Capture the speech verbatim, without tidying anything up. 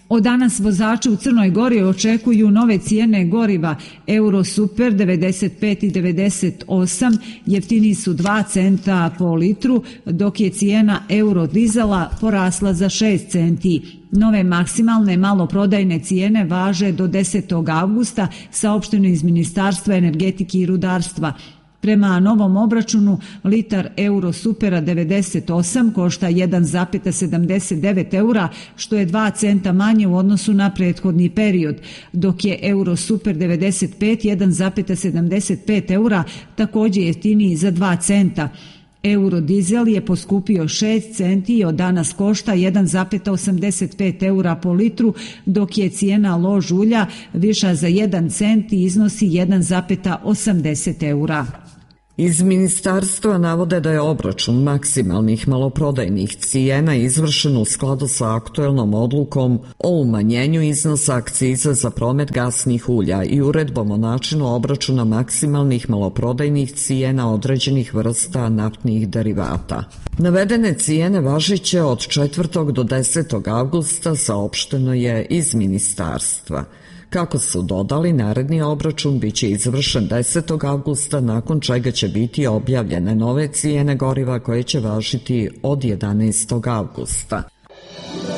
Od danas vozači u Crnoj Gori očekuju nove cijene goriva. Euro Super devedeset pet i devedeset osam jeftiniji su dva centa po litru, dok je cijena Euro dizela porasla za šest centi. Nove maksimalne maloprodajne cijene važe do desetog avgusta, saopšteno iz Ministarstva energetike i rudarstva. Prema novom obračunu, litar Euro Supera devedeset osam košta jedan zarez sedamdeset devet eura, što je dva centa manje u odnosu na prethodni period, dok je Euro Super devedeset pet jedan zarez sedamdeset pet eura, također jeftiniji za dva centa. Eurodizel je poskupio šest centi i od danas košta jedan zarez osamdeset pet eura po litru, dok je cijena lož ulja viša za jedan cent i iznosi jedan zarez osamdeset eura. Iz ministarstva navode da je obračun maksimalnih maloprodajnih cijena izvršen u skladu sa aktuelnom odlukom o umanjenju iznosa akciza za promet gasnih ulja i uredbom o načinu obračuna maksimalnih maloprodajnih cijena određenih vrsta naftnih derivata. Navedene cijene važiće od četvrtog do desetog avgusta, saopšteno je iz ministarstva. Kako su dodali, naredni obračun biće izvršen desetog avgusta, nakon čega će biti objavljene nove cijene goriva koje će važiti od jedanaestog avgusta.